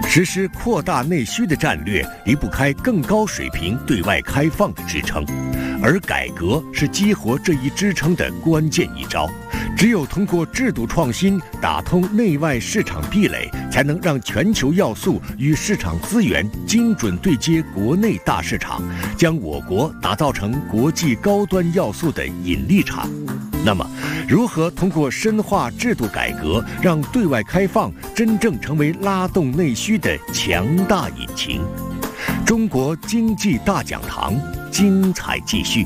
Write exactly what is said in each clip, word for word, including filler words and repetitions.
实施扩大内需的战略离不开更高水平对外开放的支撑，而改革是激活这一支撑的关键一招。只有通过制度创新打通内外市场壁垒，才能让全球要素与市场资源精准对接国内大市场，将我国打造成国际高端要素的引力场。那么，如何通过深化制度改革，让对外开放真正成为拉动内需的强大引擎？中国经济大讲堂精彩继续。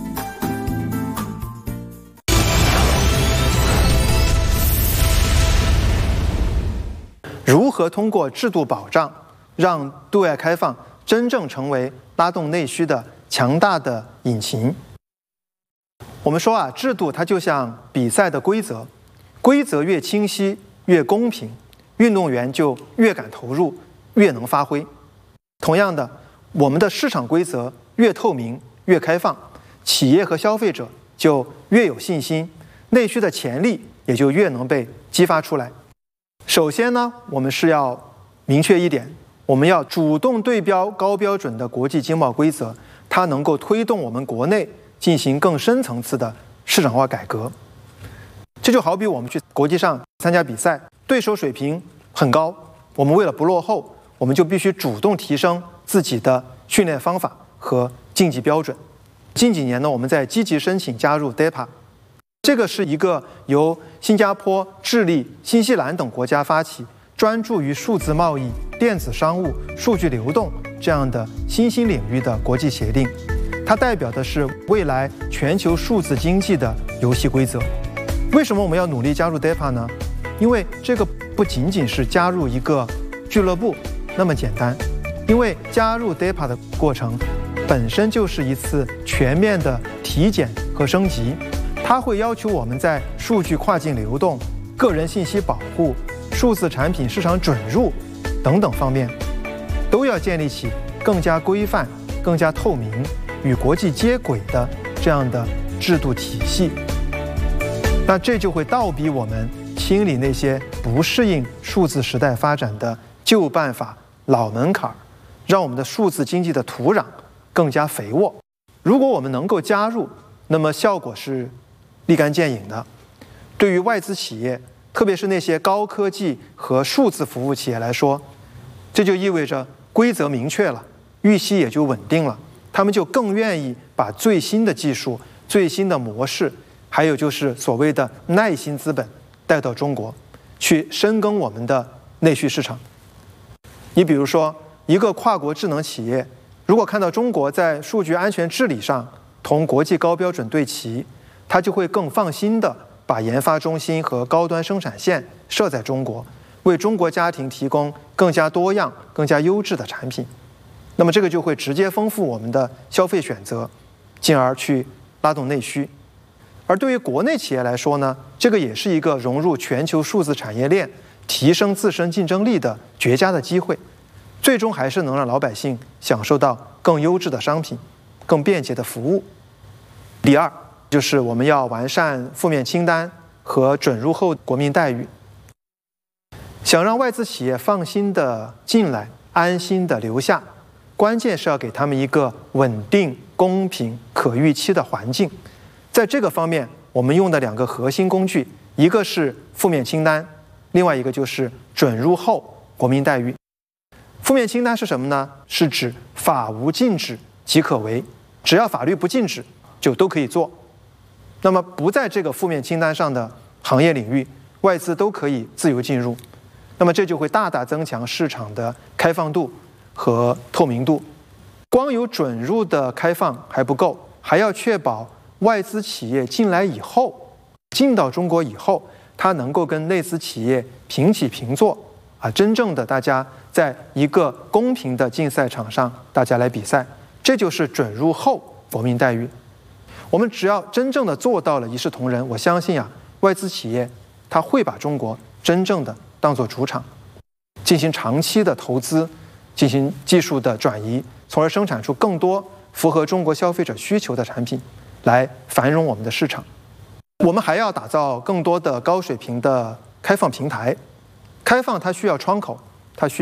如何通过制度保障，让对外开放真正成为拉动内需的强大的引擎？我们说啊，制度它就像比赛的规则，规则越清晰、越公平，运动员就越敢投入，越能发挥。同样的，我们的市场规则越透明、越开放，企业和消费者就越有信心，内需的潜力也就越能被激发出来。首先呢，我们是要明确一点，我们要主动对标高标准的国际经贸规则，它能够推动我们国内进行更深层次的市场化改革。这就好比我们去国际上参加比赛，对手水平很高，我们为了不落后，我们就必须主动提升自己的训练方法和竞技标准。近几年呢，我们在积极申请加入 D E P A， 这个是一个由新加坡、智利、新西兰等国家发起，专注于数字贸易、电子商务、数据流动这样的新兴领域的国际协定。它代表的是未来全球数字经济的游戏规则。为什么我们要努力加入 D E P A 呢？因为这个不仅仅是加入一个俱乐部那么简单，因为加入 D E P A 的过程本身就是一次全面的体检和升级，它会要求我们在数据跨境流动、个人信息保护、数字产品市场准入等等方面，都要建立起更加规范、更加透明、与国际接轨的这样的制度体系。那这就会倒逼我们清理那些不适应数字时代发展的旧办法、老门槛，让我们的数字经济的土壤更加肥沃。如果我们能够加入，那么效果是立竿见影的。对于外资企业，特别是那些高科技和数字服务企业来说，这就意味着规则明确了，预期也就稳定了，他们就更愿意把最新的技术、最新的模式，还有就是所谓的耐心资本带到中国，去深耕我们的内需市场。你比如说，一个跨国智能企业，如果看到中国在数据安全治理上同国际高标准对齐，它就会更放心地把研发中心和高端生产线设在中国，为中国家庭提供更加多样、更加优质的产品。那么这个就会直接丰富我们的消费选择，进而去拉动内需。而对于国内企业来说呢，这个也是一个融入全球数字产业链、提升自身竞争力的绝佳的机会，最终还是能让老百姓享受到更优质的商品、更便捷的服务。第二，就是我们要完善负面清单和准入后国民待遇。想让外资企业放心的进来、安心的留下，关键是要给他们一个稳定、公平、可预期的环境。在这个方面，我们用的两个核心工具，一个是负面清单，另外一个就是准入后国民待遇。负面清单是什么呢？是指法无禁止即可为，只要法律不禁止，就都可以做。那么不在这个负面清单上的行业领域，外资都可以自由进入。那么这就会大大增强市场的开放度和透明度。光有准入的开放还不够，还要确保外资企业进来以后，进到中国以后，它能够跟内资企业平起平坐啊，真正的大家在一个公平的竞赛场上，大家来比赛，这就是准入后国民待遇。我们只要真正的做到了一视同仁，我相信啊，外资企业它会把中国真正的当作主场，进行长期的投资，进行技术的转移，从而生产出更多符合中国消费者需求的产品，来繁荣我们的市场。我们还要打造更多的高水平的开放平台。开放它需要窗口，